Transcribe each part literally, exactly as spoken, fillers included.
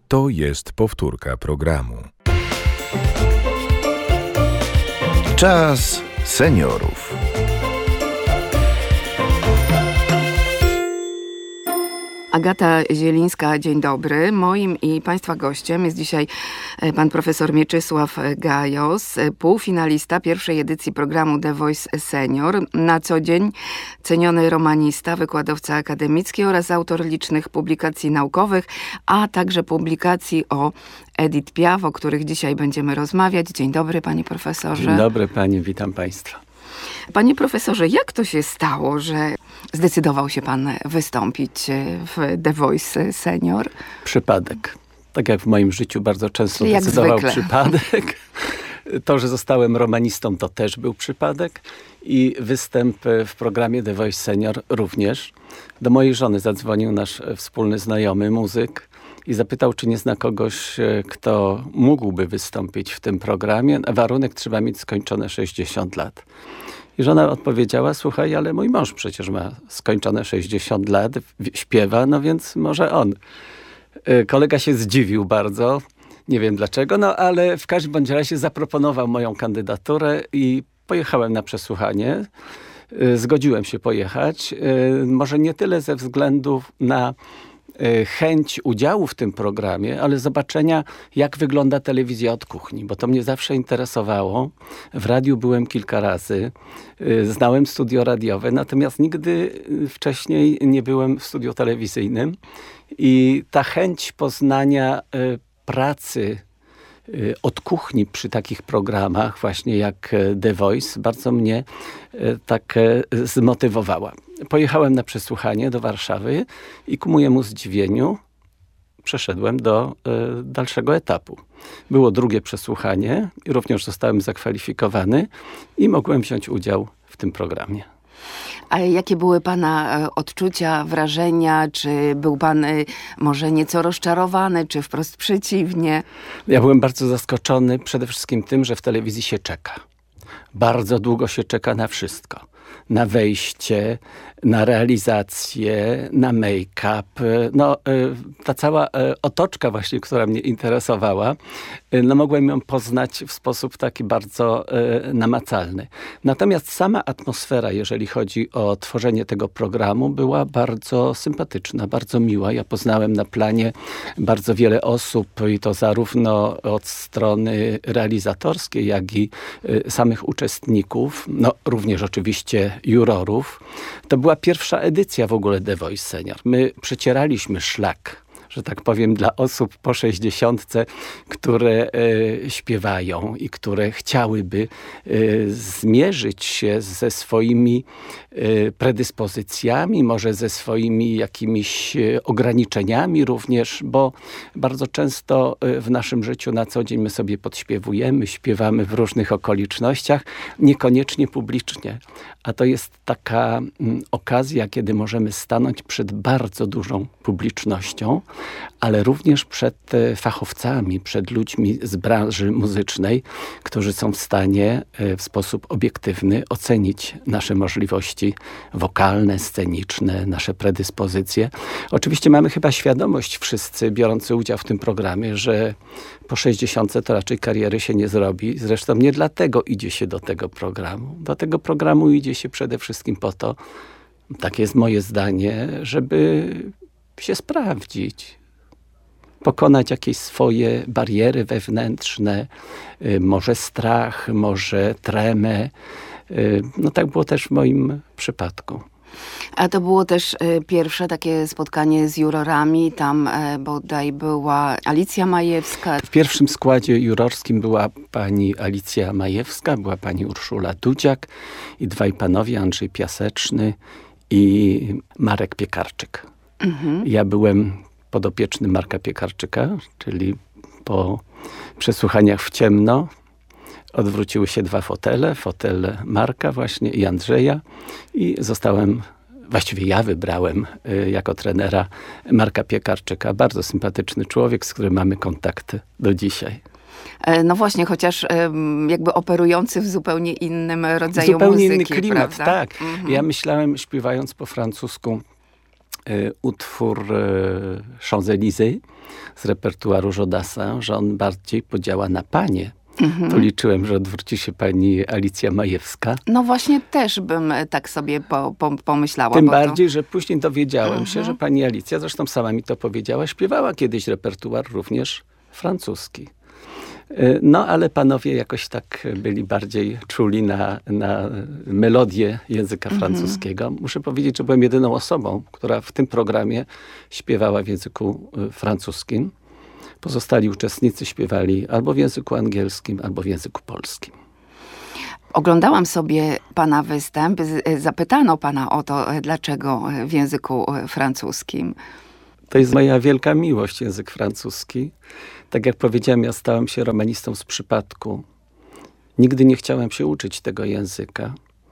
To jest powtórka programu. Czas seniorów. Agata Zielińska, dzień dobry. Moim i Państwa gościem jest dzisiaj pan profesor Mieczysław Gajos, półfinalista pierwszej edycji programu The Voice Senior. Na co dzień ceniony romanista, wykładowca akademicki oraz autor licznych publikacji naukowych, a także publikacji o Edith Piaf, o których dzisiaj będziemy rozmawiać. Dzień dobry, panie profesorze. Dzień dobry, panie, witam państwa. Panie profesorze, jak to się stało, że zdecydował się pan wystąpić w The Voice Senior? Przypadek. Tak jak w moim życiu bardzo często jak decydował zwykle. przypadek. To, że zostałem romanistą, to też był przypadek. I występ w programie The Voice Senior również. Do mojej żony zadzwonił nasz wspólny znajomy, muzyk, i zapytał, czy nie zna kogoś, kto mógłby wystąpić w tym programie. Na warunek trzeba mieć skończone sześćdziesiąt lat. I żona odpowiedziała, słuchaj, ale mój mąż przecież ma skończone sześćdziesiąt lat, śpiewa, no więc może on. Kolega się zdziwił bardzo, nie wiem dlaczego, no ale w każdym bądź razie zaproponował moją kandydaturę i pojechałem na przesłuchanie. Zgodziłem się pojechać, może nie tyle ze względu na chęć udziału w tym programie, ale zobaczenia, jak wygląda telewizja od kuchni, bo to mnie zawsze interesowało. W radiu byłem kilka razy, znałem studio radiowe, natomiast nigdy wcześniej nie byłem w studiu telewizyjnym i ta chęć poznania pracy od kuchni przy takich programach, właśnie jak The Voice, bardzo mnie tak zmotywowała. Pojechałem na przesłuchanie do Warszawy i ku mojemu zdziwieniu przeszedłem do y, dalszego etapu. Było drugie przesłuchanie i również zostałem zakwalifikowany i mogłem wziąć udział w tym programie. A jakie były pana odczucia, wrażenia? Czy był pan może nieco rozczarowany, czy wprost przeciwnie? Ja byłem bardzo zaskoczony przede wszystkim tym, że w telewizji się czeka. Bardzo długo się czeka na wszystko. Na wejście, na realizację, na make-up. No, ta cała otoczka właśnie, która mnie interesowała, no mogłem ją poznać w sposób taki bardzo namacalny. Natomiast sama atmosfera, jeżeli chodzi o tworzenie tego programu, była bardzo sympatyczna, bardzo miła. Ja poznałem na planie bardzo wiele osób i to zarówno od strony realizatorskiej, jak i samych uczestników, no również oczywiście jurorów. To była pierwsza edycja w ogóle The Voice Senior. My przecieraliśmy szlak, że tak powiem, dla osób po sześćdziesiątce, które e, śpiewają i które chciałyby e, zmierzyć się ze swoimi e, predyspozycjami, może ze swoimi jakimiś e, ograniczeniami również, bo bardzo często e, w naszym życiu na co dzień my sobie podśpiewujemy, śpiewamy w różnych okolicznościach, niekoniecznie publicznie. A to jest taka m, okazja, kiedy możemy stanąć przed bardzo dużą publicznością, ale również przed e, fachowcami, przed ludźmi z branży muzycznej, którzy są w stanie e, w sposób obiektywny ocenić nasze możliwości wokalne, sceniczne, nasze predyspozycje. Oczywiście mamy chyba świadomość wszyscy biorący udział w tym programie, że po sześćdziesiątce to raczej kariery się nie zrobi. Zresztą nie dlatego idzie się do tego programu. Do tego programu idzie się przede wszystkim po to, takie jest moje zdanie, żeby się sprawdzić, pokonać jakieś swoje bariery wewnętrzne, może strach, może tremę. No tak było też w moim przypadku. A to było też y, pierwsze takie spotkanie z jurorami. Tam y, bodaj była Alicja Majewska. W pierwszym składzie jurorskim była pani Alicja Majewska, była pani Urszula Dudziak i dwaj panowie, Andrzej Piaseczny i Marek Piekarczyk. Mhm. Ja byłem podopiecznym Marka Piekarczyka, czyli po przesłuchaniach w ciemno odwróciły się dwa fotele, fotel Marka właśnie i Andrzeja i zostałem, właściwie ja wybrałem y, jako trenera Marka Piekarczyka. Bardzo sympatyczny człowiek, z którym mamy kontakt do dzisiaj. No właśnie, chociaż jakby operujący w zupełnie innym rodzaju zupełnie muzyki. Zupełnie inny klimat, prawda? tak. Mhm. Ja myślałem, śpiewając po francusku, y, utwór y, Champs-Élysées z repertuaru Jodasa, że on bardziej podziała na panie. Mhm. To liczyłem, że odwróci się pani Alicja Majewska. No właśnie też bym tak sobie po, po, pomyślała. Tym bo bardziej, to... że później dowiedziałem mhm. się, że pani Alicja, zresztą sama mi to powiedziała, śpiewała kiedyś repertuar również francuski. No, ale panowie jakoś tak byli bardziej czuli na, na melodię języka mhm. francuskiego. Muszę powiedzieć, że byłem jedyną osobą, która w tym programie śpiewała w języku francuskim. Pozostali uczestnicy śpiewali albo w języku angielskim, albo w języku polskim. Oglądałam sobie pana występ. Zapytano pana o to, dlaczego w języku francuskim. To jest moja wielka miłość, język francuski. Tak jak powiedziałem, ja stałem się romanistą z przypadku. Nigdy nie chciałem się uczyć tego języka.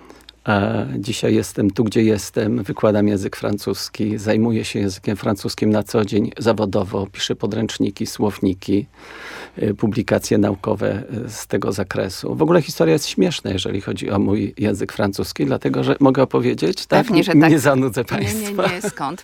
A dzisiaj jestem tu, gdzie jestem, wykładam język francuski, zajmuję się językiem francuskim na co dzień zawodowo, piszę podręczniki, słowniki, publikacje naukowe z tego zakresu. W ogóle historia jest śmieszna, jeżeli chodzi o mój język francuski, dlatego, że mogę opowiedzieć, tak? Pewnie, że tak. Nie zanudzę państwa. Nie, nie, nie, skąd?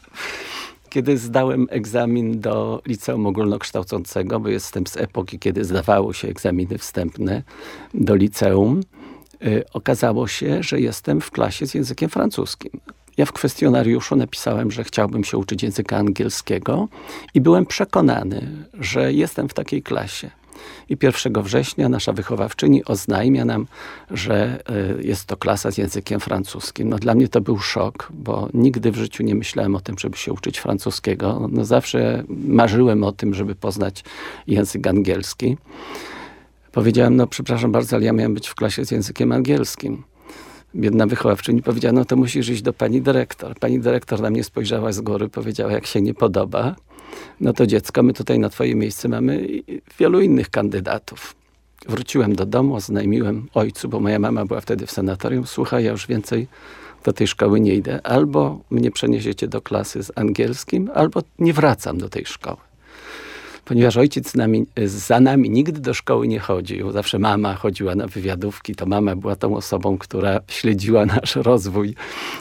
Kiedy zdałem egzamin do liceum ogólnokształcącego, bo jestem z epoki, kiedy zdawało się egzaminy wstępne do liceum, y, okazało się, że jestem w klasie z językiem francuskim. Ja w kwestionariuszu napisałem, że chciałbym się uczyć języka angielskiego i byłem przekonany, że jestem w takiej klasie. I pierwszego września nasza wychowawczyni oznajmia nam, że y, jest to klasa z językiem francuskim. No, dla mnie to był szok, bo nigdy w życiu nie myślałem o tym, żeby się uczyć francuskiego. No, zawsze marzyłem o tym, żeby poznać język angielski. Powiedziałem, no przepraszam bardzo, ale ja miałem być w klasie z językiem angielskim. Biedna wychowawczyni powiedziała, no to musisz iść do pani dyrektor. Pani dyrektor na mnie spojrzała z góry, powiedziała, jak się nie podoba. No to dziecko, my tutaj na twoje miejsce mamy wielu innych kandydatów. Wróciłem do domu, oznajmiłem ojcu, bo moja mama była wtedy w sanatorium. Słuchaj, ja już więcej do tej szkoły nie idę. Albo mnie przeniesiecie do klasy z angielskim, albo nie wracam do tej szkoły. Ponieważ ojciec z nami, za nami nigdy do szkoły nie chodził. Zawsze mama chodziła na wywiadówki. To mama była tą osobą, która śledziła nasz rozwój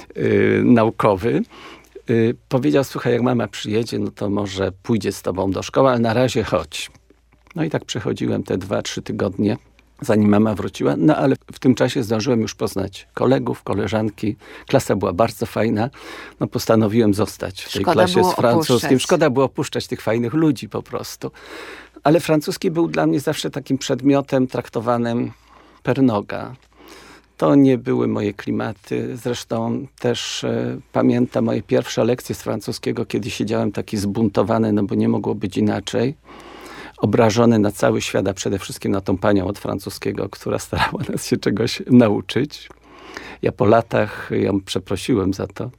yy, naukowy. Yy, powiedział, słuchaj, jak mama przyjedzie, no to może pójdzie z tobą do szkoły, ale na razie chodź. No i tak przechodziłem te dwa, trzy tygodnie, zanim mama wróciła. No ale w tym czasie zdążyłem już poznać kolegów, koleżanki. Klasa była bardzo fajna. No postanowiłem zostać w tej Szkoda klasie z francuskim. Opuszczać. Szkoda było opuszczać tych fajnych ludzi po prostu. Ale francuski był dla mnie zawsze takim przedmiotem traktowanym per noga. To nie były moje klimaty. Zresztą też e, pamiętam moje pierwsze lekcje z francuskiego, kiedy siedziałem taki zbuntowany, no bo nie mogło być inaczej. Obrażony na cały świat, a przede wszystkim na tą panią od francuskiego, która starała nas się czegoś nauczyć. Ja po latach ją przeprosiłem za to.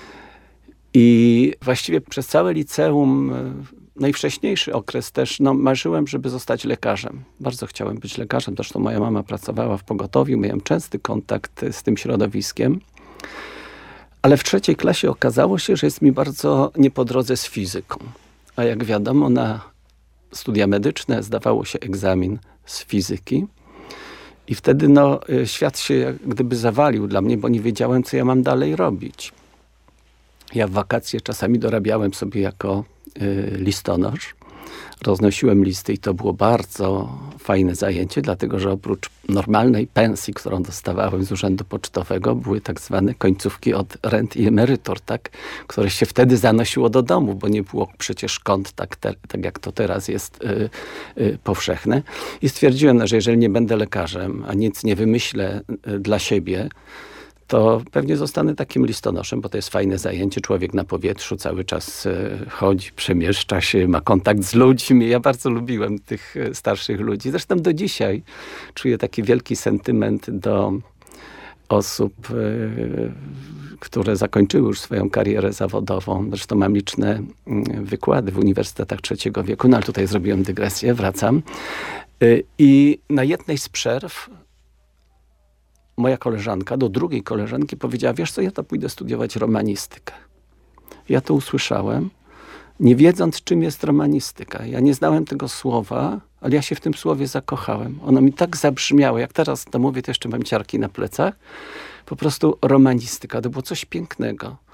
I właściwie przez całe liceum, najwcześniejszy okres też, no, marzyłem, żeby zostać lekarzem. Bardzo chciałem być lekarzem. Zresztą moja mama pracowała w pogotowiu, miałem częsty kontakt z tym środowiskiem. Ale w trzeciej klasie okazało się, że jest mi bardzo nie po drodze z fizyką. A jak wiadomo, na studia medyczne zdawało się egzamin z fizyki. I wtedy no, świat się jak gdyby zawalił dla mnie, bo nie wiedziałem, co ja mam dalej robić. Ja w wakacje czasami dorabiałem sobie jako y, listonosz. Roznosiłem listy i to było bardzo fajne zajęcie, dlatego że oprócz normalnej pensji, którą dostawałem z urzędu pocztowego, były tak zwane końcówki od rent i emerytur, tak, które się wtedy zanosiło do domu, bo nie było przecież kont tak, te, tak jak to teraz jest y, y, powszechne. I stwierdziłem, że jeżeli nie będę lekarzem, a nic nie wymyślę y, dla siebie, to pewnie zostanę takim listonoszem, bo to jest fajne zajęcie. Człowiek na powietrzu cały czas chodzi, przemieszcza się, ma kontakt z ludźmi. Ja bardzo lubiłem tych starszych ludzi. Zresztą do dzisiaj czuję taki wielki sentyment do osób, które zakończyły już swoją karierę zawodową. Zresztą mam liczne wykłady w uniwersytetach trzeciego wieku, no ale tutaj zrobiłem dygresję, wracam. I na jednej z przerw moja koleżanka do drugiej koleżanki powiedziała, wiesz co, ja to pójdę studiować romanistykę. Ja to usłyszałem, nie wiedząc, czym jest romanistyka. Ja nie znałem tego słowa, ale ja się w tym słowie zakochałem. Ono mi tak zabrzmiało, jak teraz to mówię, to jeszcze mam ciarki na plecach. Po prostu romanistyka, to było coś pięknego.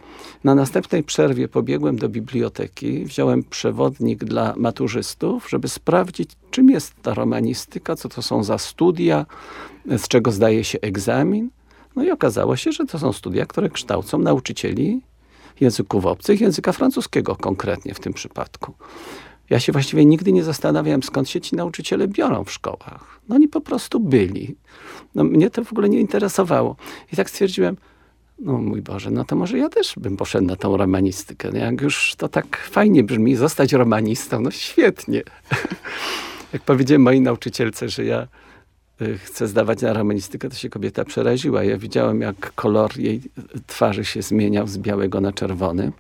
Na następnej przerwie pobiegłem do biblioteki, wziąłem przewodnik dla maturzystów, żeby sprawdzić, czym jest ta romanistyka, co to są za studia, z czego zdaje się egzamin. No i okazało się, że to są studia, które kształcą nauczycieli języków obcych, języka francuskiego konkretnie w tym przypadku. Ja się właściwie nigdy nie zastanawiałem, skąd się ci nauczyciele biorą w szkołach. No oni po prostu byli. No, mnie to w ogóle nie interesowało. I tak stwierdziłem, no mój Boże, no to może ja też bym poszedł na tą romanistykę. Jak już to tak fajnie brzmi, zostać romanistą, no świetnie. Jak powiedziałem mojej nauczycielce, że ja chcę zdawać na romanistykę, to się kobieta przeraziła. Ja widziałem, jak kolor jej twarzy się zmieniał z białego na czerwony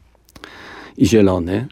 i zielony.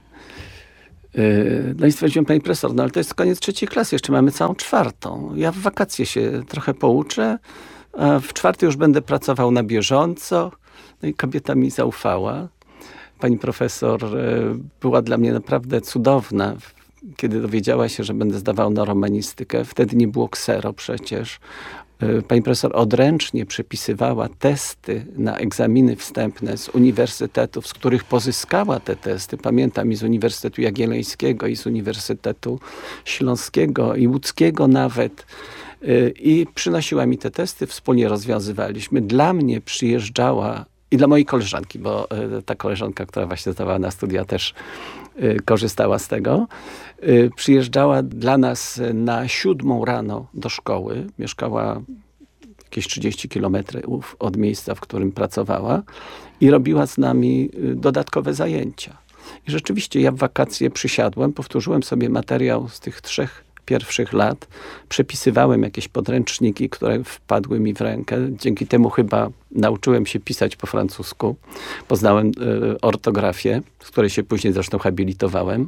No i stwierdziłem, pani profesor, no ale to jest koniec trzeciej klasy, jeszcze mamy całą czwartą. Ja w wakacje się trochę pouczę, a w czwartej już będę pracował na bieżąco. No i kobieta mi zaufała. Pani profesor była dla mnie naprawdę cudowna. Kiedy dowiedziała się, że będę zdawał na romanistykę, wtedy nie było ksero przecież. Pani profesor odręcznie przepisywała testy na egzaminy wstępne z uniwersytetów, z których pozyskała te testy. Pamiętam i z Uniwersytetu Jagiellońskiego, i z Uniwersytetu Śląskiego, i łódzkiego nawet. I przynosiła mi te testy, wspólnie rozwiązywaliśmy. Dla mnie przyjeżdżała i dla mojej koleżanki, bo ta koleżanka, która właśnie zdawała na studia, też korzystała z tego. Przyjeżdżała dla nas na siódmą rano do szkoły. Mieszkała jakieś trzydzieści kilometrów od miejsca, w którym pracowała i robiła z nami dodatkowe zajęcia. I rzeczywiście ja w wakacje przysiadłem, powtórzyłem sobie materiał z tych trzech pierwszych lat, przepisywałem jakieś podręczniki, które wpadły mi w rękę. Dzięki temu chyba nauczyłem się pisać po francusku. Poznałem y, ortografię, z której się później zresztą habilitowałem.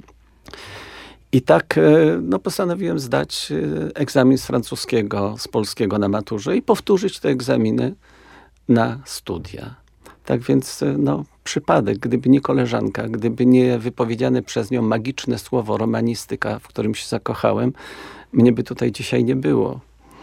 I tak y, no, postanowiłem zdać y, egzamin z francuskiego, z polskiego na maturze i powtórzyć te egzaminy na studia. Tak więc no, przypadek, gdyby nie koleżanka, gdyby nie wypowiedziane przez nią magiczne słowo romanistyka, w którym się zakochałem, mnie by tutaj dzisiaj nie było.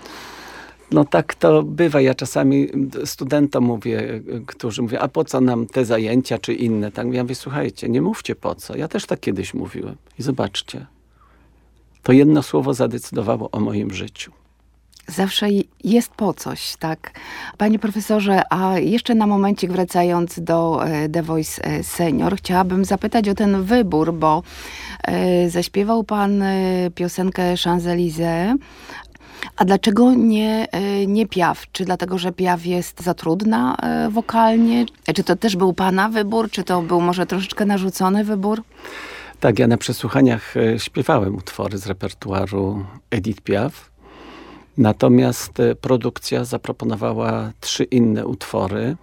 No tak to bywa. Ja czasami studentom mówię, którzy mówią, a po co nam te zajęcia czy inne? Tak ja mówię, słuchajcie, nie mówcie po co. Ja też tak kiedyś mówiłem. I zobaczcie, to jedno słowo zadecydowało o moim życiu. Zawsze jest po coś, tak? Panie profesorze, a jeszcze na momencik wracając do The Voice Senior, chciałabym zapytać o ten wybór, bo zaśpiewał pan piosenkę Champs-Élysées. A dlaczego nie, nie Piaf? Czy dlatego, że Piaf jest za trudna wokalnie? Czy to też był pana wybór? Czy to był może troszeczkę narzucony wybór? Tak, ja na przesłuchaniach śpiewałem utwory z repertuaru Edith Piaf. Natomiast produkcja zaproponowała trzy inne utwory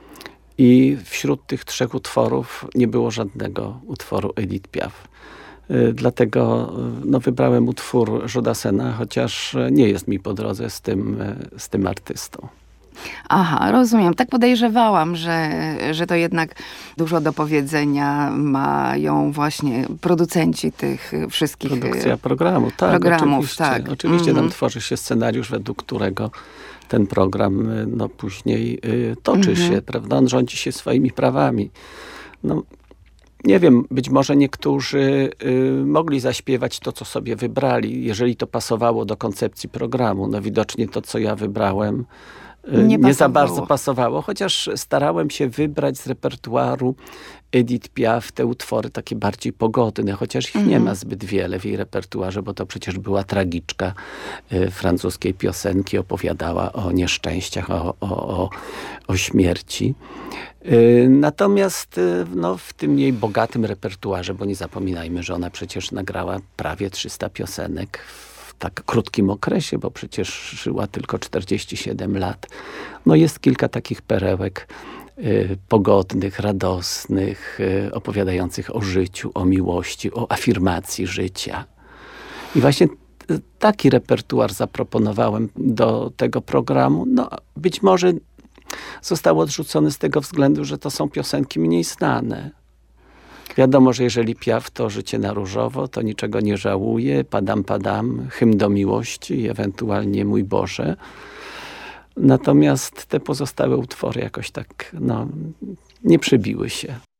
i wśród tych trzech utworów nie było żadnego utworu Edith Piaf. Dlatego no, wybrałem utwór Jodasena, chociaż nie jest mi po drodze z tym, z tym artystą. Aha, rozumiem. Tak podejrzewałam, że, że to jednak dużo do powiedzenia mają właśnie producenci tych wszystkich Produkcja programu, tak. Programów, oczywiście. tak. Oczywiście Mm-hmm. tam tworzy się scenariusz, według którego ten program no, później y, toczy mm-hmm. się, prawda? On rządzi się swoimi prawami. No, nie wiem, być może niektórzy y, mogli zaśpiewać to, co sobie wybrali, jeżeli to pasowało do koncepcji programu. No widocznie to, co ja wybrałem, Nie, nie za bardzo pasowało, chociaż starałem się wybrać z repertuaru Edith Piaf te utwory takie bardziej pogodne, chociaż ich mm-hmm. nie ma zbyt wiele w jej repertuarze, bo to przecież była tragiczka y, francuskiej piosenki, opowiadała o nieszczęściach, o, o, o, o śmierci. Y, natomiast y, no, w tym jej bogatym repertuarze, bo nie zapominajmy, że ona przecież nagrała prawie trzysta piosenek w tak krótkim okresie, bo przecież żyła tylko czterdzieści siedem lat. No jest kilka takich perełek y, pogodnych, radosnych, y, opowiadających o życiu, o miłości, o afirmacji życia. I właśnie t- taki repertuar zaproponowałem do tego programu. No być może został odrzucony z tego względu, że to są piosenki mniej znane. Wiadomo, że jeżeli Piaf to Życie na różowo, to Niczego nie żałuję, Padam, padam, Hymn do miłości i ewentualnie Mój Boże. Natomiast te pozostałe utwory jakoś tak no, nie przebiły się.